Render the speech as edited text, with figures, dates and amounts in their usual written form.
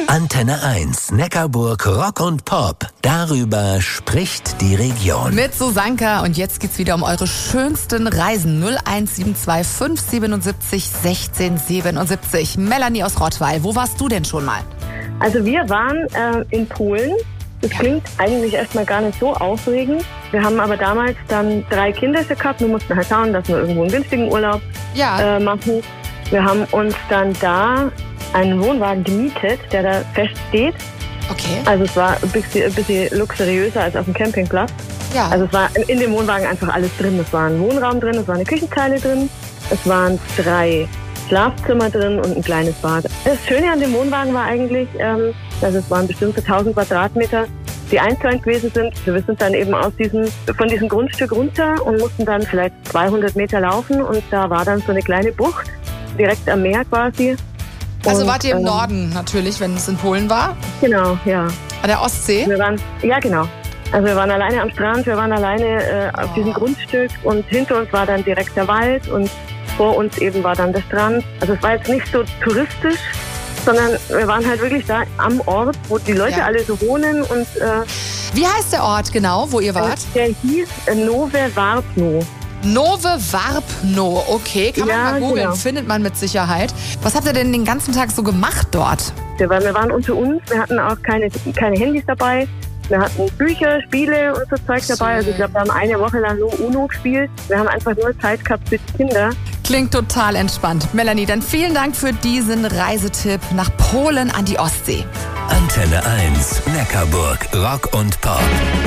Antenne 1, Neckarburg Rock und Pop. Darüber spricht die Region. Mit Susanka und jetzt geht's wieder um eure schönsten Reisen. 0172 577 1677. Melanie aus Rottweil, wo warst du denn schon mal? Also wir waren in Polen. Das klingt eigentlich erstmal gar nicht so aufregend. Wir haben aber damals dann 3 Kinder gehabt. Wir mussten halt schauen, dass wir irgendwo einen günstigen Urlaub machen. Wir haben uns dann da einen Wohnwagen gemietet, der da fest steht. Okay. Also es war ein bisschen luxuriöser als auf dem Campingplatz. Ja. Also es war in dem Wohnwagen einfach alles drin. Es war ein Wohnraum drin, es war eine Küchenzeile drin, es waren 3 Schlafzimmer drin und ein kleines Bad. Das Schöne an dem Wohnwagen war eigentlich, dass es waren bestimmte 1000 Quadratmeter, die einzeln gewesen sind. Wir sind dann eben von diesem Grundstück runter und mussten dann vielleicht 200 Meter laufen und da war dann so eine kleine Bucht, direkt am Meer quasi. Also wart ihr im Norden natürlich, wenn es in Polen war? Genau, ja. An der Ostsee? Ja, genau. Also wir waren alleine am Strand, wir waren alleine auf diesem Grundstück und hinter uns war dann direkt der Wald und vor uns eben war dann der Strand. Also es war jetzt nicht so touristisch, sondern wir waren halt wirklich da am Ort, wo die Leute alle so wohnen. Und wie heißt der Ort genau, wo ihr wart? Der hieß Nowe Warbno. Nowe Warbno, okay, kann man mal googeln, genau. Findet man mit Sicherheit. Was habt ihr denn den ganzen Tag so gemacht dort? Wir waren unter uns, wir hatten auch keine Handys dabei. Wir hatten Bücher, Spiele und so Zeug dabei. Also ich glaube, wir haben eine Woche lang nur UNO gespielt. Wir haben einfach nur Zeit gehabt für die Kinder. Klingt total entspannt. Melanie, dann vielen Dank für diesen Reisetipp nach Polen an die Ostsee. Antenne 1, Neckarburg Rock und Pop.